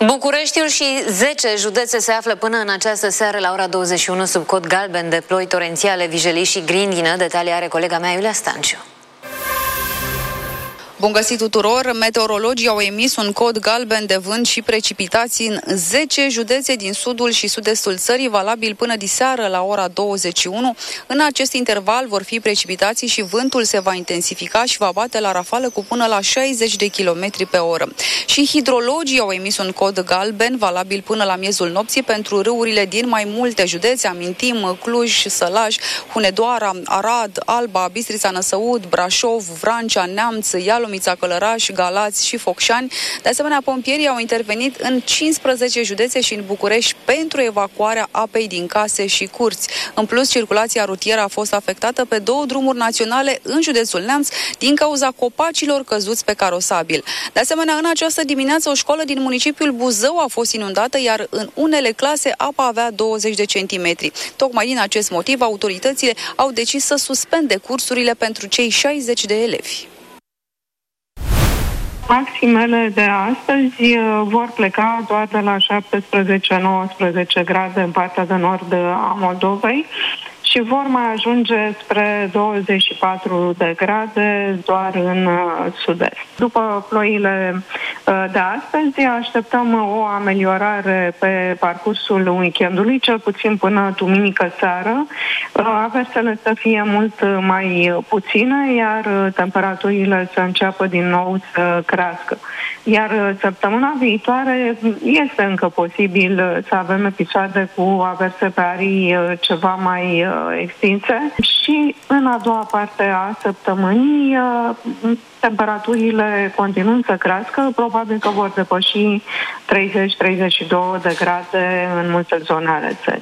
Bucureștiul și 10 județe se află până în această seară la ora 21 sub cod galben de ploi torențiale, vijelii și grindină. Detalii are colega mea Iulia Stanciu. Bun găsit tuturor! Meteorologii au emis un cod galben de vânt și precipitații în 10 județe din sudul și sud-estul țării, valabil până diseară la ora 21. În acest interval vor fi precipitații și vântul se va intensifica și va bate la rafală cu până la 60 de km pe oră. Și hidrologii au emis un cod galben, valabil până la miezul nopții, pentru râurile din mai multe județe. Amintim Cluj, Sălaj, Hunedoara, Arad, Alba, Bistrița Năsăud, Brașov, Vrancea, Neamț, Ialomița, Călăraș, Galați și Focșani. De asemenea, pompierii au intervenit în 15 județe și în București pentru evacuarea apei din case și curți. În plus, circulația rutieră a fost afectată pe 2 drumuri naționale în județul Neamț din cauza copacilor căzuți pe carosabil. De asemenea, în această dimineață, o școală din municipiul Buzău a fost inundată, iar în unele clase apa avea 20 de centimetri. Tocmai din acest motiv, autoritățile au decis să suspende cursurile pentru cei 60 de elevi. Maximele de astăzi vor pleca doar de la 17-19 grade în partea de nord a Moldovei și vor mai ajunge spre 24 de grade doar în sud-est. După ploile de astăzi, așteptăm o ameliorare pe parcursul weekendului, cel puțin până duminică seară. Aversele să fie mult mai puține, iar temperaturile să înceapă din nou să crească. Iar săptămâna viitoare este încă posibil să avem episoade cu averse pe arii ceva mai extinse și în a doua parte a săptămânii temperaturile continuând să crească, probabil că vor depăși 30-32 de grade în multe zone ale țării.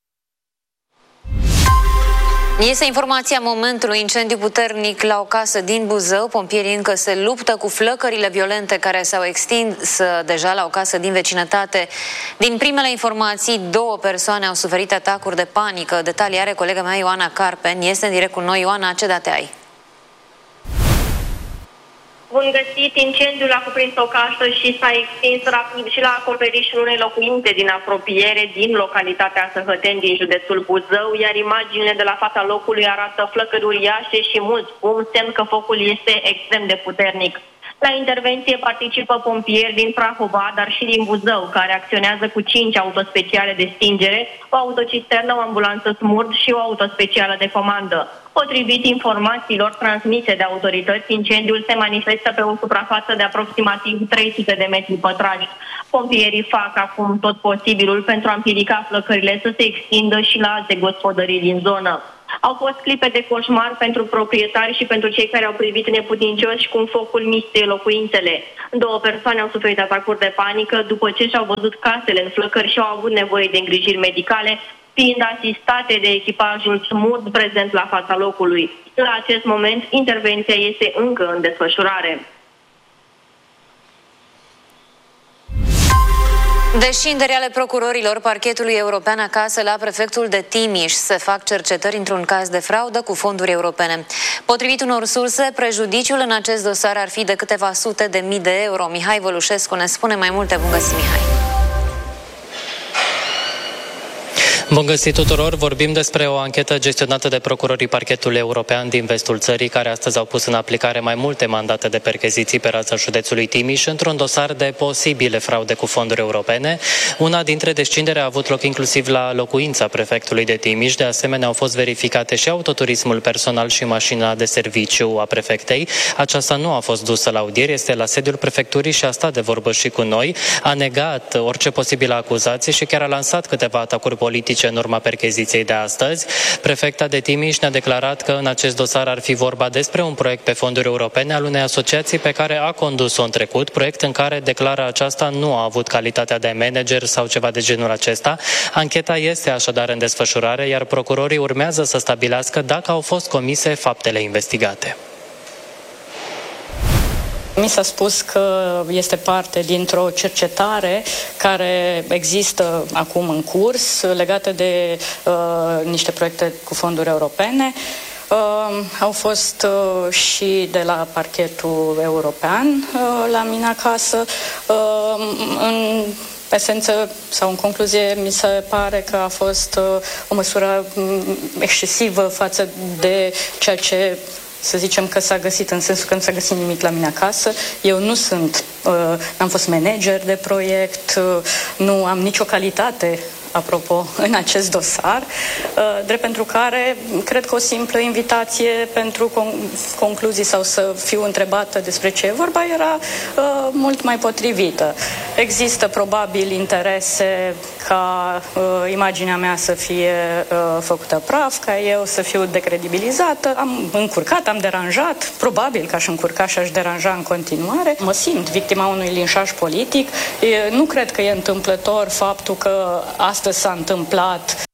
Este informația momentului: incendiu puternic la o casă din Buzău. Pompierii încă se luptă cu flăcările violente care s-au extins deja la o casă din vecinătate. Din primele informații, 2 persoane au suferit atacuri de panică. Detalii are colega mea Ioana Carpen. Este în direct cu noi. Ioana, ce date ai? Bun găsit, incendiul a cuprins o casă și s-a extins rapid și la acoperișul unei locuințe din apropiere din localitatea Săhăteni din județul Buzău, iar imaginile de la fața locului arată flăcări uriașe și mult spum, semn că focul este extrem de puternic. La intervenție participă pompieri din Prahova, dar și din Buzău, care acționează cu 5 autospeciale de stingere, o autocisternă, o ambulanță SMURD și o autospecială de comandă. Potrivit informațiilor transmise de autorități, incendiul se manifestă pe o suprafață de aproximativ 300 de metri pătrați. Pompierii fac acum tot posibilul pentru a împiedica flăcările să se extindă și la alte gospodării din zonă. Au fost clipe de coșmar pentru proprietari și pentru cei care au privit neputincioși cum focul mistuie locuințele. 2 persoane au suferit atacuri de panică după ce și-au văzut casele în flăcări și au avut nevoie de îngrijiri medicale, fiind asistate de echipajul SMURD prezent la fața locului. La acest moment, intervenția este încă în desfășurare. Descindere ale procurorilor Parchetului European acasă la prefectul de Timiș. Se fac cercetări într-un caz de fraudă cu fonduri europene. Potrivit unor surse, prejudiciul în acest dosar ar fi de câteva sute de mii de euro. Mihai Vălușescu ne spune mai multe. Bun găsit, Mihai! Bun găsit tuturor! Vorbim despre o anchetă gestionată de procurorii Parchetului European din vestul țării, care astăzi au pus în aplicare mai multe mandate de percheziții pe raza județului Timiș într-un dosar de posibile fraude cu fonduri europene. Una dintre descindere a avut loc inclusiv la locuința prefectului de Timiș. De asemenea, au fost verificate și autoturismul personal și mașina de serviciu a prefectei. Aceasta nu a fost dusă la audieri, este la sediul prefecturii și a stat de vorbă și cu noi. A negat orice posibilă acuzație și chiar a lansat câteva atacuri politice în urma percheziției de astăzi. Prefecta de Timiș ne-a declarat că în acest dosar ar fi vorba despre un proiect pe fonduri europene al unei asociații pe care a condus-o în trecut, proiect în care, declară aceasta, nu a avut calitatea de manager sau ceva de genul acesta. Ancheta este așadar în desfășurare, iar procurorii urmează să stabilească dacă au fost comise faptele investigate. Mi s-a spus că este parte dintr-o cercetare care există acum în curs legată de niște proiecte cu fonduri europene. Au fost și de la Parchetul European la mine acasă. În esență sau în concluzie mi se pare că a fost o măsură excesivă față de ceea ce să zicem că s-a găsit, în sensul că nu s-a găsit nimic la mine acasă. Eu n-am fost manager de proiect, nu am nicio calitate, apropo, în acest dosar, drept pentru care cred că o simplă invitație pentru concluzii sau să fiu întrebată despre ce e vorba era mult mai potrivită. Există probabil interese ca imaginea mea să fie făcută praf, ca eu să fiu decredibilizată. Am încurcat, am deranjat, probabil că aș încurca și aș deranja în continuare. Mă simt victima unui linșaj politic. Nu cred că e întâmplător faptul că astăzi s-a întâmplat